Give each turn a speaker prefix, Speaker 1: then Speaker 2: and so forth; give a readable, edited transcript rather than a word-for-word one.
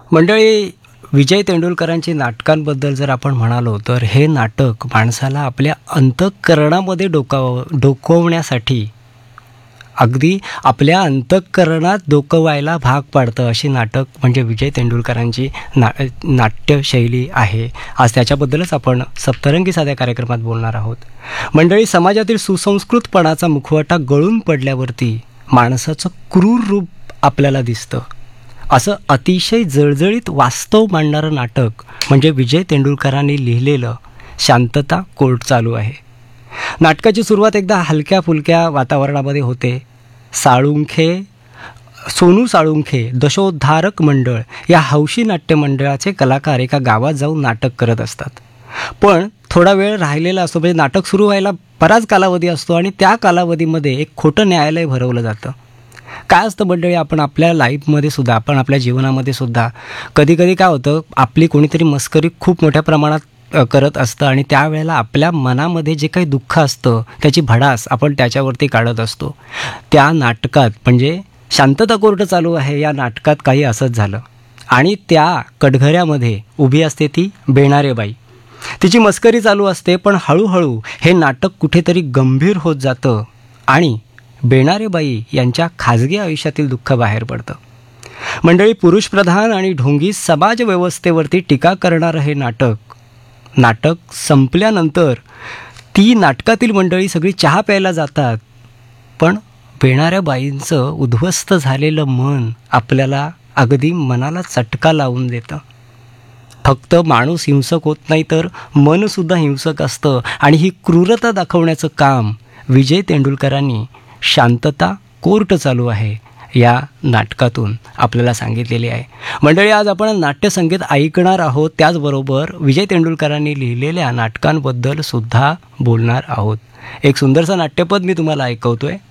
Speaker 1: मंडळी, विजय तेंडुलकरांची नाटकांबद्दल जर आपण म्हणालो तर हे नाटक माणसाला आपल्या अंतःकरणामध्ये डोकवण्यासाठी, अगदी आपल्या अंतःकरणात डोकवायला भाग पाडतं अशी नाटक म्हणजे विजय तेंडुलकरांची नाट्यशैली आहे. आज त्याच्याबद्दलच आपण सप्तरंगी साध्या कार्यक्रमात बोलणार आहोत. मंडळी, समाजातील सुसंस्कृतपणाचा मुखवटा गळून पडल्यावरती माणसाचं क्रूर रूप आपल्याला दिसतं. असं अतिशय जळजळीत वास्तव मांडणारं नाटक म्हणजे विजय तेंडुलकरांनी लिहिलेलं शांतता कोर्ट चालू आहे. नाटकाची सुरुवात एकदा हलक्या फुलक्या वातावरणामध्ये होते. सोनू साळुंखे दशोद्धारक मंडळ या हौशी नाट्य मंडळाचे कलाकार एका गावात जाऊन नाटक करत असतात. पण थोडा वेळ राहिलेला असतो, म्हणजे नाटक सुरू व्हायला बराच कालावधी असतो आणि त्या कालावधीमध्ये एक खोटं न्यायालय भरवलं जातं. काय असतं मंडळी, आपण आपल्या लाईफमध्ये सुद्धा, आपण आपल्या जीवनामध्ये सुद्धा कधी कधी काय होतं, आपली कोणीतरी मस्करी खूप मोठ्या प्रमाणात करत असतं आणि त्यावेळेला आपल्या मनामध्ये जे काही दुःख असतं त्याची भडास आपण त्याच्यावरती काढत असतो. त्या नाटकात म्हणजे शांतता कोर्ट चालू आहे या नाटकात काही असंच झालं आणि त्या कटघऱ्यामध्ये उभी असते ती बेणारेबाई. तिची मस्करी चालू असते, पण हळूहळू हे नाटक कुठेतरी गंभीर होत जातं आणि बेणारेबाई यांच्या खाजगी आयुष्यातील दुःख बाहेर पडतं. मंडळी, पुरुषप्रधान आणि ढोंगी समाज व्यवस्थेवरती टीका करणारं हे नाटक संपल्यानंतर ती नाटकातील मंडळी सगळी चहा प्यायला जातात. पण बेणाऱ्याबाईंचं उद्ध्वस्त झालेलं मन आपल्याला अगदी मनाला चटका लावून देतं. फक्त माणूस हिंसक होत नाही तर मनसुद्धा हिंसक असतं आणि ही क्रूरता दाखवण्याचं काम विजय तेंडुलकरांनी शांतता कोर्ट चालू आहे या नाटकातून आपल्याला सांगितलेले आहे. मंडळी, आज आपण नाट्यसंगीत ऐकणार आहोत, त्याचबरोबर विजय तेंडुलकरांनी लिहिलेल्या नाटकांबद्दल सुद्धा बोलणार आहोत. एक सुंदरसं नाट्यपद मी तुम्हाला ऐकवतोय.